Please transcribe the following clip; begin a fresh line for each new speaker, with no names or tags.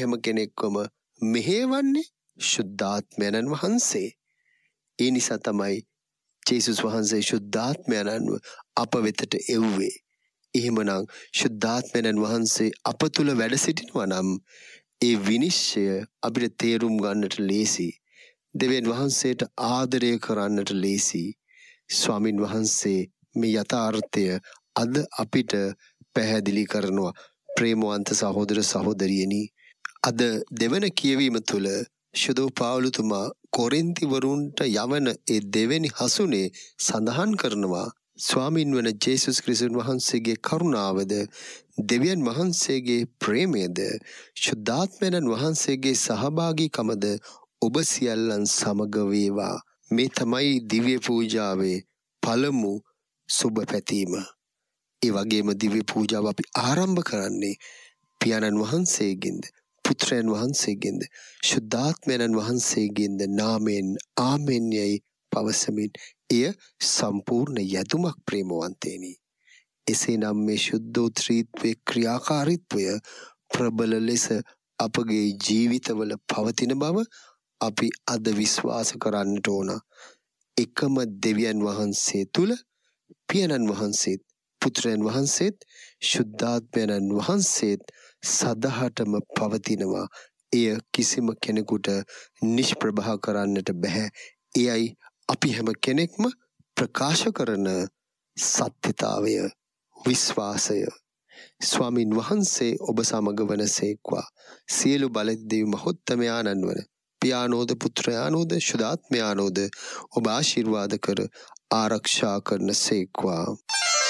හැම කෙනෙක්වම මෙහෙවන්නේ ශුද්ධාත්මයන්න් වහන්සේ. ඒ නිසා තමයි ජේසුස් වහන්සේ ශුද්ධාත්මයන්ව අප වෙතට එව්වේ. එහෙමනම් ශුද්ධාත්මයන්න් වහන්සේ අප තුල වැඩ සිටිනවා නම් ඒ විනිශ්චය අපිට තේරුම් ගන්නට ලේසි. දෙවියන් වහන්සේට ආදරය කරන්නට ලේසි. ස්වාමින් වහන්සේ මේ යථාර්ථය අද අපිට පැහැදිලි කරනවා. ප්‍රේමවන්ත සහෝදර සහෝදරියනි, අද දෙවන කියවීම තුළ ශුද්ධ පාවුලතුමා කොරින්තිවරුන්ට යවන ඒ දෙවෙනි හසුනේ සඳහන් කරනවා ස්වාමින් වන ජේසුස් ක්‍රිස්තුස් වහන්සේගේ කරුණාවද, දෙවියන් වහන්සේගේ ප්‍රේමයද, ශුද්ධාත්මයන් වහන්සේගේ සහභාගීකමද ඔබ සියල්ලන් සමග වේවා. මේ තමයි දිව්‍ය පූජාවේ පළමු සුබ පැතීම. ඒ වගේම දිව්‍ය පූජාව අපි ආරම්භ කරන්නේ පියාණන් වහන්සේගෙන්ද, පුත්‍රයන් වහන්සේගෙන්ද, ශුද්ධාත්මයන් වහන්සේගෙන්ද නාමයෙන් ආමෙන් යයි පවසමින් එය සම්පූර්ණ යදුමක් ප්‍රේමවන්තේනි. එසේනම් මේ ශුද්ධෝත්‍රීත්වයේ ක්‍රියාකාරීත්වය ප්‍රබල ලෙස අපගේ ජීවිතවල පවතින බව අපි අද විශ්වාස කරන්නට ඕන. එකම දෙවියන් වහන්සේ තුල පියාණන් වහන්සේත්, පුත්‍රයන් වහන්සේත්, ශුද්ධාත්මයන් වහන්සේත් සදහටම පවතිනවා. එය කිසිම කෙනෙකුට නිෂ්ප්‍රභා කරන්නට බෑ. එයයි අපි හැම කෙනෙක්ම ප්‍රකාශ කරන සත්‍යතාවය, විශ්වාසය. ස්වාමින් වහන්සේ ඔබ සමග වනසේක්වා. සියලු බලදේව මහොත්තමයාණන් වන පියාණෝද, පුත්‍රයාණෝද, ශුද්ධාත්මයාණෝද ඔබ ආශිර්වාද කර ආරක්ෂා කරන සේක්වා.